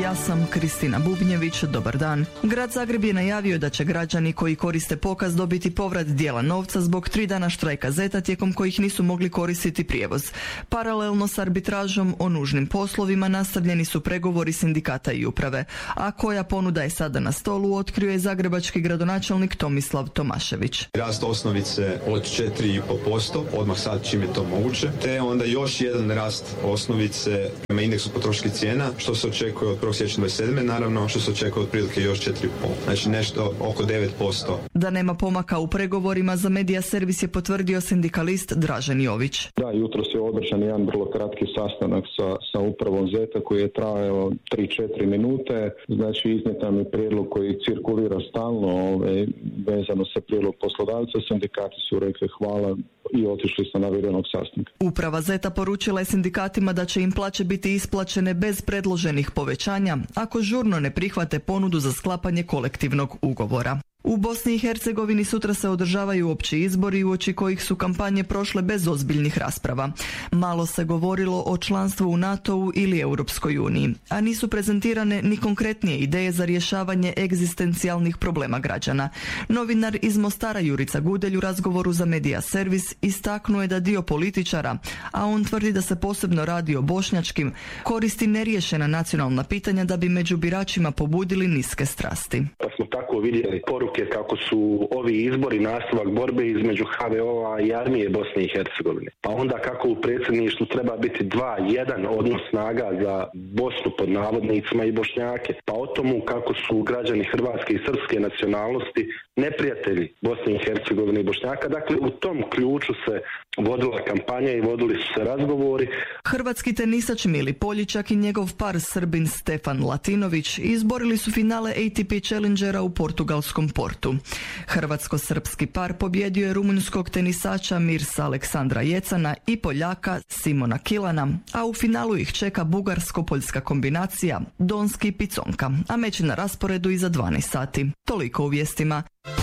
ja sam Kristina Bubnjević, dobar dan. Grad Zagreb je najavio da će građani koji koriste pokaz dobiti povrat dijela novca zbog 3 dana štrajka ZET-a tijekom kojih nisu mogli koristiti prijevoz. Paralelno s arbitražom o nužnim poslovima nastavljeni su pregovori sindikata i uprave, a koja ponuda je sada na stolu otkrio je zagrebački gradonačelnik Tomislav Tomašević. Rast osnovice od 4,5%, odmah sad čim je to moguće, te onda još jedan rast osnovice prema indeksu potrošačkih cijena, što se očekuje od 1. siječnja 2027. naravno, što se očekuje od prilike još 4,5%, znači nešto oko 9%. Da nema pomaka u pregovorima, za Medija servis je potvrdio sindikalist Dražen Jović. Da, jutros je održan jedan vrlo kratki sastanak sa upravom ZET-a koji je trajao 3-4 minute, znači iznijet nam je prijedlog koji cirkulira stalno vezano sa prijedlog poslodavca, sindikati su rekli hvala i otišli sa navedenog sastanka. Uprava ZET-a poručila je sindikatima da će im plaće biti isplaćene bez predloženih povećanja ako žurno ne prihvate ponudu za sklapanje kolektivnog ugovora. U Bosni i Hercegovini sutra se održavaju opći izbori uoči kojih su kampanje prošle bez ozbiljnih rasprava. Malo se govorilo o članstvu u NATO-u ili Europskoj uniji, a nisu prezentirane ni konkretnije ideje za rješavanje egzistencijalnih problema građana. Novinar iz Mostara Jurica Gudelj u razgovoru za Medija servis istaknuo je da dio političara, a on tvrdi da se posebno radi o bošnjačkim, koristi neriješena nacionalna pitanja da bi među biračima pobudili niske strasti. Pa smo tako vidjeli poruke kako su ovi izbori nastavak borbe između HVO-a i armije Bosne i Hercegovine. Pa onda kako u predsjedništvu treba biti 2:1 odnos snaga za Bosnu pod navodnicima i Bošnjake. Pa o tomu kako su građani hrvatske i srpske nacionalnosti neprijatelji Bosne i Hercegovine i Bošnjaka. Dakle, u tom ključu se vodila kampanja i vodili su se razgovori. Hrvatski tenisač Mili Poljičak i njegov par Srbin Stefan Latinović izborili su finale ATP Challengera u portugalskom Portu. Hrvatsko-srpski par pobjedio je rumunjskog tenisača Mirsa Aleksandra Jecana i Poljaka Simona Kilana, a u finalu ih čeka bugarsko-poljska kombinacija Donski i Piconka, a meč je na rasporedu iza 12 sati. Toliko u vijestima.